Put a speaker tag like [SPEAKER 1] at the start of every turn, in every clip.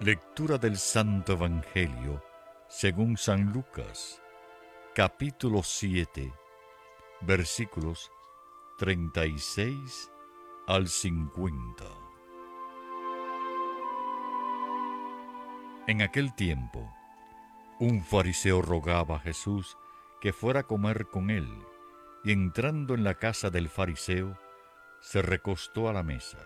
[SPEAKER 1] Lectura del Santo Evangelio según San Lucas, capítulo 7, versículos 36 al 50. En aquel tiempo, un fariseo rogaba a Jesús que fuera a comer con él, y entrando en la casa del fariseo, se recostó a la mesa.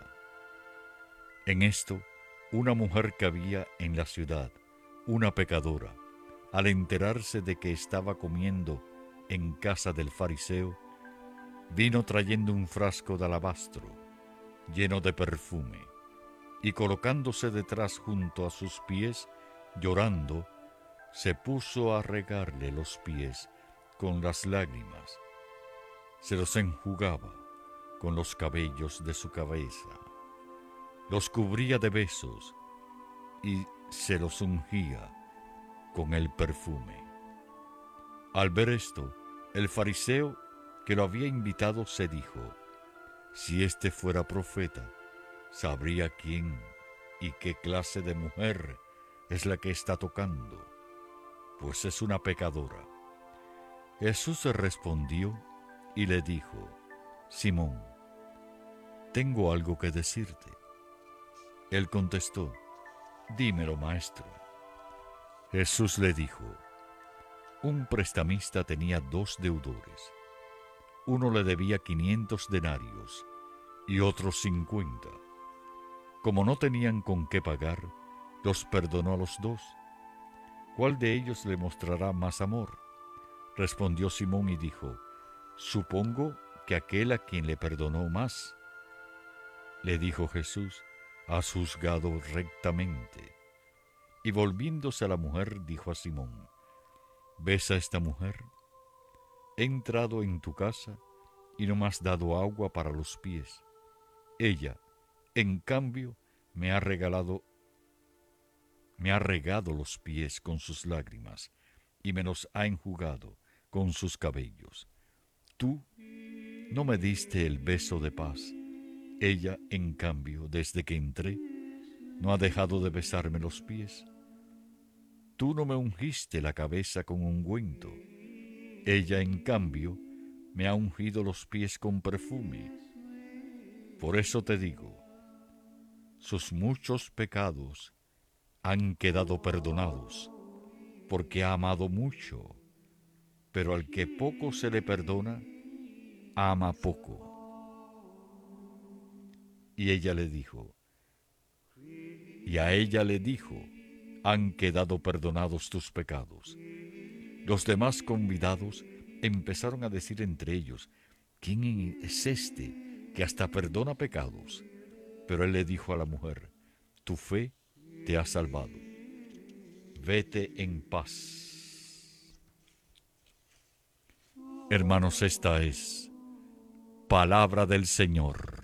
[SPEAKER 1] En esto, una mujer que había en la ciudad, una pecadora, al enterarse de que estaba comiendo en casa del fariseo, vino trayendo un frasco de alabastro lleno de perfume, y colocándose detrás junto a sus pies, llorando, se puso a regarle los pies con las lágrimas. Se los enjugaba con los cabellos de su cabeza, los cubría de besos y se los ungía con el perfume. Al ver esto, el fariseo que lo había invitado se dijo: si este fuera profeta, sabría quién y qué clase de mujer es la que está tocando, pues es una pecadora. Jesús respondió y le dijo: Simón, tengo algo que decirte. Él contestó: dímelo, maestro. Jesús le dijo: un prestamista tenía 2 deudores. Uno le debía 500 denarios y otro 50. Como no tenían con qué pagar, los perdonó a los 2. ¿Cuál de ellos le mostrará más amor? Respondió Simón y dijo: supongo que aquel a quien le perdonó más. Le dijo Jesús: has juzgado rectamente. Y volviéndose a la mujer, dijo a Simón: ¿ves a esta mujer? He entrado en tu casa y no me has dado agua para los pies. Ella, en cambio, me ha regado los pies con sus lágrimas y me los ha enjugado con sus cabellos. Tú no me diste el beso de paz. Ella, en cambio, desde que entré, no ha dejado de besarme los pies. Tú no me ungiste la cabeza con ungüento. Ella, en cambio, me ha ungido los pies con perfume. Por eso te digo, sus muchos pecados han quedado perdonados, porque ha amado mucho, pero al que poco se le perdona, ama poco. Y a ella le dijo: han quedado perdonados tus pecados. Los demás convidados empezaron a decir entre ellos: ¿quién es este que hasta perdona pecados? Pero él le dijo a la mujer: tu fe te ha salvado. Vete en paz. Hermanos, esta es palabra del Señor.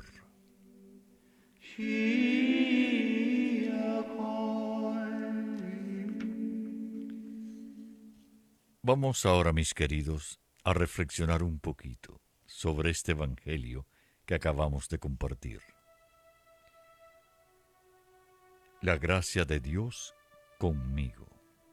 [SPEAKER 1] Vamos ahora, mis queridos, a reflexionar un poquito sobre este Evangelio que acabamos de compartir. La gracia de Dios conmigo.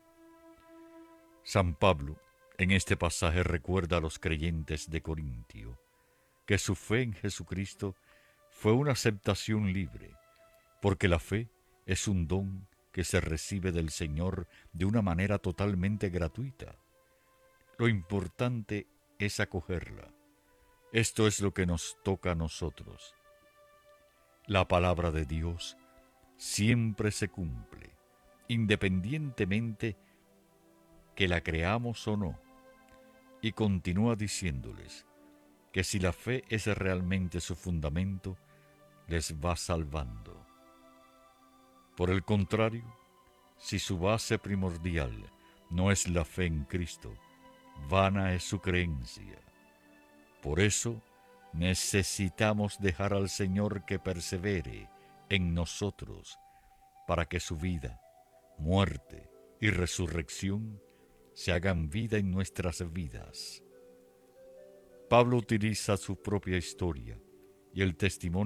[SPEAKER 1] San Pablo, en este pasaje, recuerda a los creyentes de Corintio que su fe en Jesucristo fue una aceptación libre, porque la fe es un don que se recibe del Señor de una manera totalmente gratuita. Lo importante es acogerla. Esto es lo que nos toca a nosotros. La palabra de Dios siempre se cumple, independientemente que la creamos o no, y continúa diciéndoles que si la fe es realmente su fundamento, les va salvando. Por el contrario, si su base primordial no es la fe en Cristo, vana es su creencia. Por eso, necesitamos dejar al Señor que persevere en nosotros, para que su vida, muerte y resurrección se hagan vida en nuestras vidas. Pablo utiliza su propia historia y el testimonio